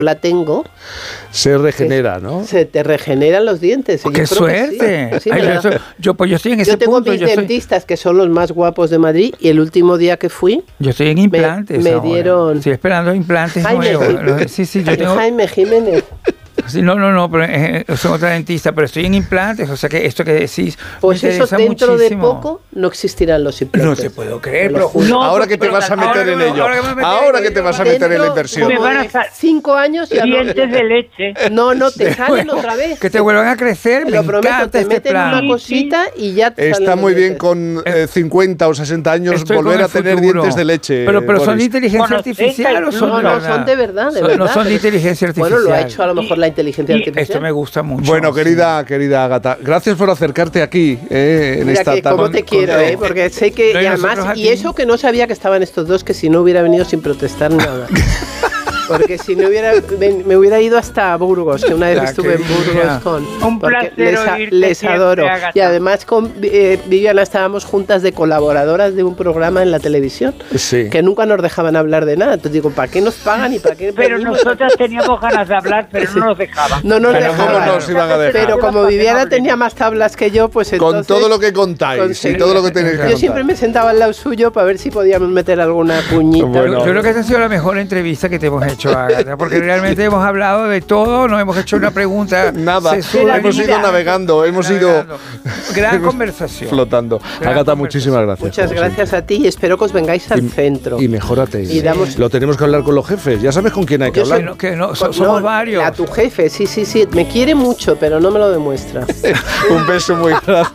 la tengo. Se regenera, ¿no? Se te regeneran los dientes. ¡Qué suerte! Sí, Ay, yo estoy en ese tengo punto. mis dentistas que son los más guapos de Madrid y el último día que fui... Yo estoy en implantes me dieron... Estoy esperando implantes Jaime nuevos. Sí, yo tengo... Jaime Jiménez. Sí, no, pero soy otra dentista, pero estoy en implantes, o sea que esto que decís pues me eso dentro muchísimo. De poco no existirán los implantes. No te puedo creer, pero no, ahora que te vas a meter en ello. Ahora que te vas a meter en la inversión. Me van a 5 años ya dientes de leche. No, te salen otra vez. Que te vuelvan a crecer, me encanta te meten una cosita y ya te está muy bien con 50 o 60 años volver a tener dientes de leche. Pero son de inteligencia artificial o son de verdad. No, son de verdad, de verdad. No son de inteligencia artificial. Bueno, lo ha hecho a lo mejor la inteligencia artificial. Esto me gusta mucho. Bueno, querida Ágata, gracias por acercarte aquí en Mira esta que cómo te quiero, porque sé que y además y eso que no sabía que estaban estos dos, que si no hubiera venido sin protestar nada. Porque si no me hubiera ido hasta Burgos, que una vez estuve en Burgos con... Un placer les adoro. Y además con Viviana estábamos juntas de colaboradoras de un programa en la televisión, que nunca nos dejaban hablar de nada. Entonces digo, ¿para qué nos pagan y para qué...? Pero nosotras teníamos ganas de hablar, pero no nos dejaban. No nos dejaban. ¿Cómo nos iban a dejar? Pero como Viviana tenía más tablas que yo, pues entonces... Con todo lo que contáis y todo lo que tenéis que contar. Yo siempre me sentaba al lado suyo para ver si podíamos meter alguna puñita. Bueno, yo creo que esta ha sido la mejor entrevista que te hemos hecho, Ágata, porque realmente hemos hablado de todo, no hemos hecho una pregunta. Nada, hemos ido navegando, hemos ido... Gran conversación. Flotando. Ágata, muchísimas gracias. Muchas gracias a ti y espero que os vengáis al centro. Y mejórate. Lo tenemos que hablar con los jefes, ya sabes con quién hay que hablar. Somos varios. A tu jefe, sí, me quiere mucho, pero no me lo demuestra. Un beso muy grande.